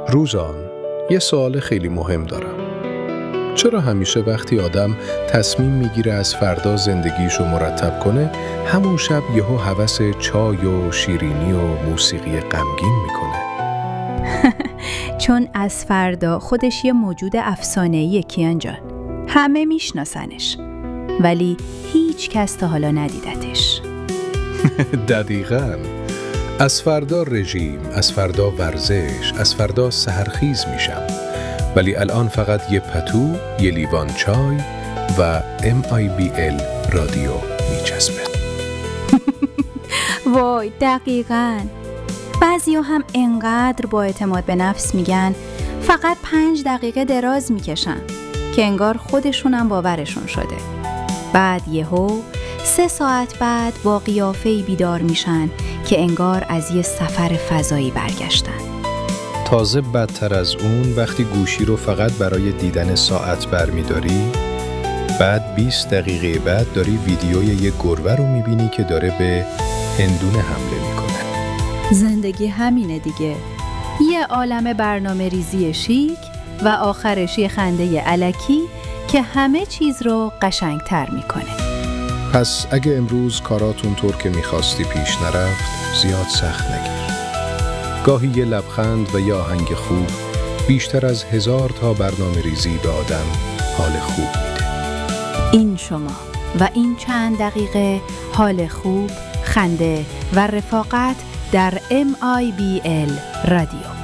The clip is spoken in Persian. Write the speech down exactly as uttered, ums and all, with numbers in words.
روزان، یه سوال خیلی مهم دارم. چرا همیشه وقتی آدم تصمیم میگیره از فردا زندگیشو مرتب کنه، همون شب یهو هوس چای و شیرینی و موسیقی غمگین میکنه؟ چون از فردا خودش یه موجود افسانه‌ایه کیان جان. همه میشناسنش، ولی هیچ کس تا حالا ندیدتش. دقیقاً. از فردا رژیم، از فردا ورزش، از فردا سحرخیز میشم. ولی الان فقط یه پتو، یه لیوان چای و ام آی بی ال رادیو میچسبه. وای دقیقاً. بعضیا هم انقدر با اعتماد به نفس میگن فقط پنج دقیقه دراز میکشن که انگار خودشونم باورشون شده. بعد یهو سه ساعت بعد با قیافه‌ای بیدار میشن که انگار از یه سفر فضایی برگشتن. تازه بدتر از اون وقتی گوشی رو فقط برای دیدن ساعت برمیداری، بعد بیست دقیقه بعد داری ویدیوی یه گربه رو میبینی که داره به هندونه حمله میکنه. زندگی همینه دیگه. یه عالم برنامه ریزی شیک و آخرش یه خنده الکی که همه چیز رو قشنگتر میکنه. پس اگه امروز کاراتون طور که میخواستی پیش نرفت، زیاد سخت نگیر. گاهی یه لبخند و یه آهنگ خوب بیشتر از هزار تا برنامه ریزی به آدم حال خوب میده. این شما و این چند دقیقه حال خوب، خنده و رفاقت در ام آی بی ال رادیو.